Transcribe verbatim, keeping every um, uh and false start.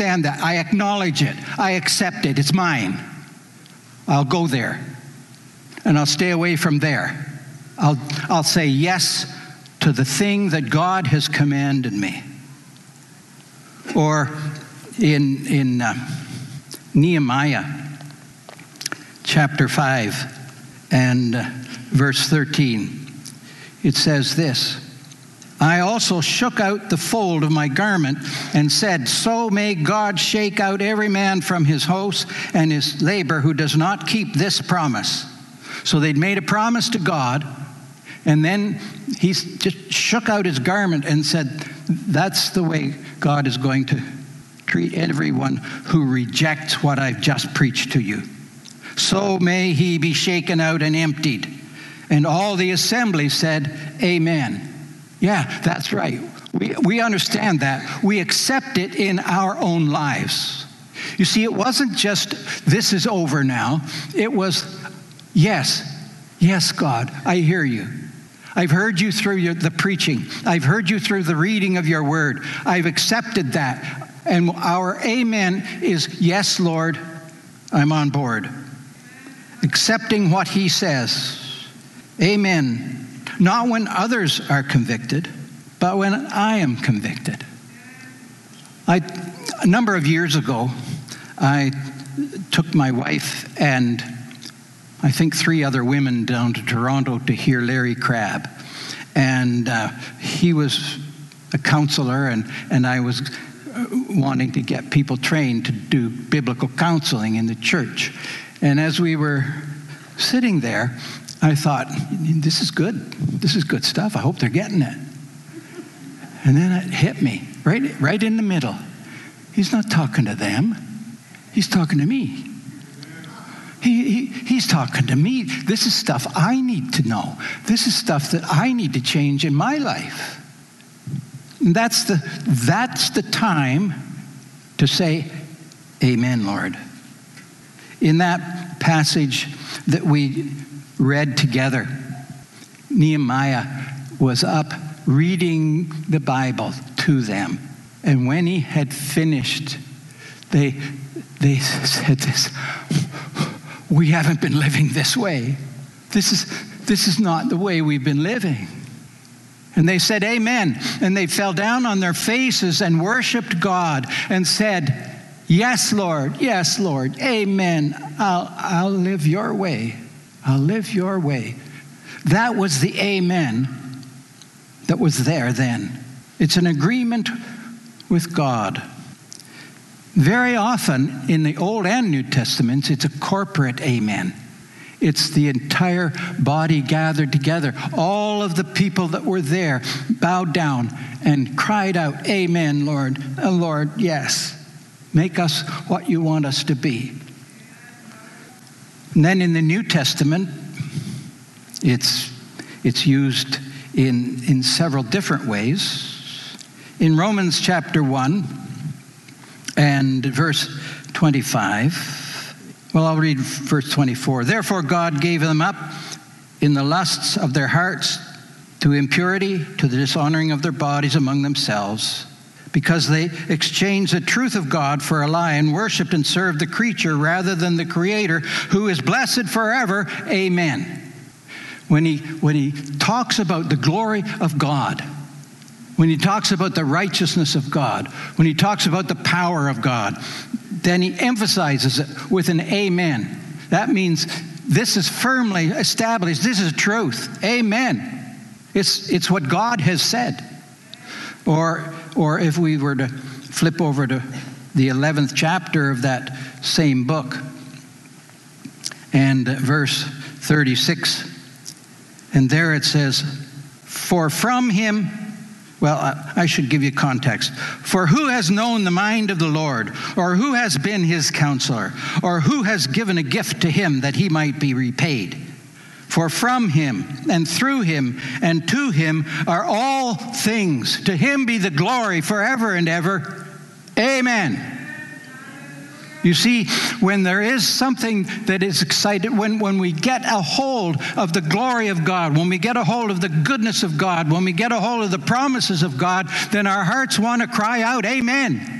understand that. I acknowledge it. I accept it. It's mine. I'll go there. And I'll stay away from there. I'll, I'll say yes to the thing that God has commanded me. Or in, in uh, Nehemiah chapter five and uh, verse thirteen, it says this, I also shook out the fold of my garment and said, so may God shake out every man from his house and his labor who does not keep this promise. So they'd made a promise to God, and then he just shook out his garment and said, that's the way God is going to treat everyone who rejects what I've just preached to you. So may he be shaken out and emptied. And all the assembly said, amen. Yeah, that's right. We, we understand that. We accept it in our own lives. You see, it wasn't just, this is over now. It was, yes, yes, God, I hear you. I've heard you through your, the preaching. I've heard you through the reading of your word. I've accepted that. And our amen is, yes, Lord, I'm on board. Accepting what he says. Amen. Not when others are convicted, but when I am convicted. I, a number of years ago, I took my wife and I think three other women down to Toronto to hear Larry Crabb. And uh, he was a counselor, and, and I was wanting to get people trained to do biblical counseling in the church. And as we were sitting there, I thought, this is good. This is good stuff. I hope they're getting it. And then it hit me, right, right in the middle. He's not talking to them. He's talking to me. He, he, he's talking to me. This is stuff I need to know. This is stuff that I need to change in my life. And that's the, that's the time to say, amen, Lord. In that passage that we read together, Nehemiah was up reading the Bible to them. And when he had finished, they, they said this, we haven't been living this way. This is, this is not the way we've been living. And they said, amen. And they fell down on their faces and worshiped God and said, yes, Lord, yes, Lord, amen. I'll, I'll live your way. I'll live your way. That was the amen that was there then. It's an agreement with God. Very often in the Old and New Testaments, it's a corporate amen. It's the entire body gathered together. All of the people that were there bowed down and cried out, amen, Lord. Oh, Lord, yes. Make us what you want us to be. And then in the New Testament, it's, it's used in, in several different ways. In Romans chapter one and verse twenty-five, well, I'll read verse twenty-four. Therefore God gave them up in the lusts of their hearts to impurity, to the dishonoring of their bodies among themselves, because they exchanged the truth of God for a lie and worshiped and served the creature rather than the Creator, who is blessed forever. Amen. When he, when he talks about the glory of God, when he talks about the righteousness of God, when he talks about the power of God, then he emphasizes it with an amen. That means this is firmly established. This is truth. Amen. It's, it's what God has said. Or, or if we were to flip over to the eleventh chapter of that same book and verse thirty-six, and there it says, for from him, well, I, I should give you context. For who has known the mind of the Lord, or who has been his counselor, or who has given a gift to him that he might be repaid? For from him and through him and to him are all things. To him be the glory forever and ever. Amen. You see, when there is something that is excited, when, when we get a hold of the glory of God, when we get a hold of the goodness of God, when we get a hold of the promises of God, then our hearts want to cry out, amen.